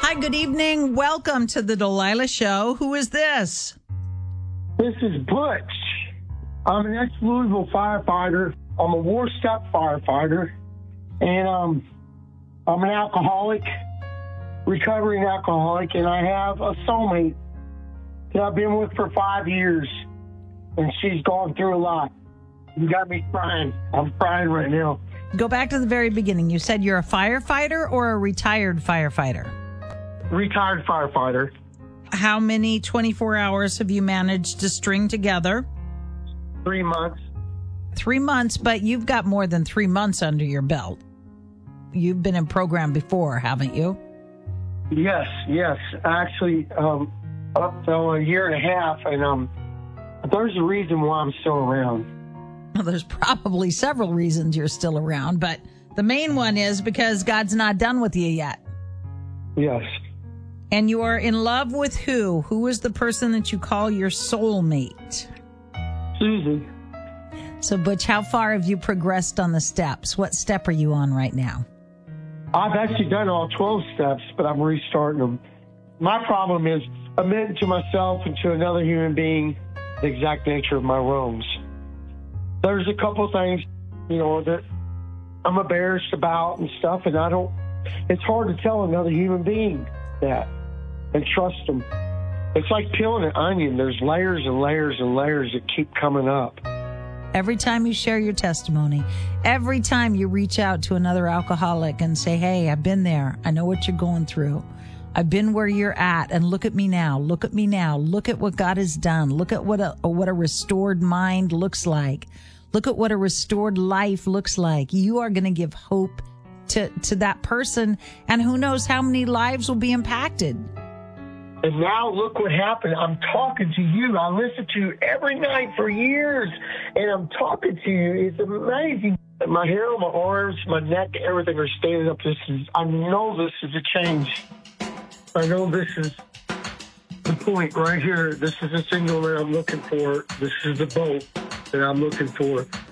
Hi, good evening. Welcome to the Delilah Show. Who is this? This is Butch. I'm an ex-Louisville firefighter. I'm a war step firefighter. And I'm an alcoholic, recovering alcoholic, and I have a soulmate that I've been with for 5 years. And she's gone through a lot. You got me crying. I'm crying right now. Go back to the very beginning. You said you're a firefighter or a retired firefighter? Retired firefighter. How many 24 hours have you managed to string together? 3 months. 3 months, but you've got more than 3 months under your belt. You've been in program before, haven't you? Yes. Actually, up to a year and a half, and there's a reason why I'm still around. Well, there's probably several reasons you're still around, but the main one is because God's not done with you yet. Yes. And you are in love with who? Who is the person that you call your soulmate? Susie. So, Butch, how far have you progressed on the steps? What step are you on right now? I've actually done all 12 steps, but I'm restarting them. My problem is admitting to myself and to another human being the exact nature of my wrongs. There's a couple things, that I'm embarrassed about and stuff, and it's hard to tell another human being that and trust them. It's like peeling an onion. There's layers and layers and layers that keep coming up. Every time you share your testimony, every time you reach out to another alcoholic and say, hey, I've been there. I know what you're going through. I've been where you're at, and look at me now. Look at me now. Look at what God has done. Look at what a restored mind looks like. Look at what a restored life looks like. You are going to give hope to that person, and who knows how many lives will be impacted. And now look what happened. I'm talking to you. I listen to you every night for years, and I'm talking to you. It's amazing. My hair on my arms, my neck, everything are standing up. I know this is a change. I know this is the point right here. This is the signal that I'm looking for. This is the boat that I'm looking for.